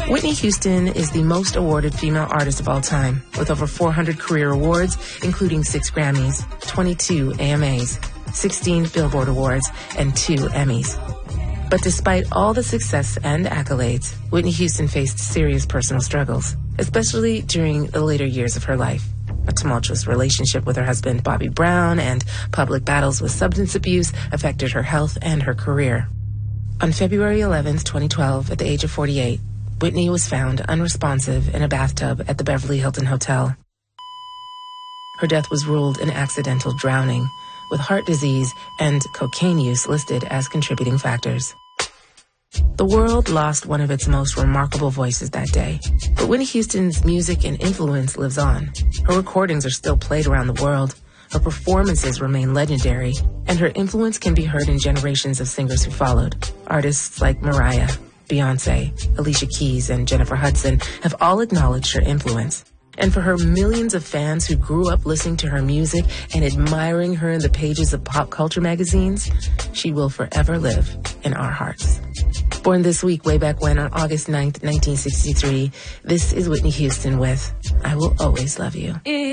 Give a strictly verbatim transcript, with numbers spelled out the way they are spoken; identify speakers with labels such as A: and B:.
A: Whitney Houston is the most awarded female artist of all time, with over four hundred career awards, including six Grammys, twenty-two A M As, sixteen Billboard Awards, and two Emmys. But despite all the success and accolades, Whitney Houston faced serious personal struggles, especially during the later years of her life. A tumultuous relationship with her husband, Bobby Brown, and public battles with substance abuse affected her health and her career. On February eleventh, twenty twelve, at the age of forty-eight, Whitney was found unresponsive in a bathtub at the Beverly Hilton Hotel. Her death was ruled an accidental drowning, with heart disease and cocaine use listed as contributing factors. The world lost one of its most remarkable voices that day, but Whitney Houston's music and influence lives on. Her recordings are still played around the world, her performances remain legendary, and her influence can be heard in generations of singers who followed. Artists like Mariah, Beyonce, Alicia Keys, and Jennifer Hudson have all acknowledged her influence. And for her millions of fans who grew up listening to her music and admiring her in the pages of pop culture magazines, she will forever live in our hearts. Born this week, way back when, on August ninth, nineteen sixty-three, this is Whitney Houston with I Will Always Love You.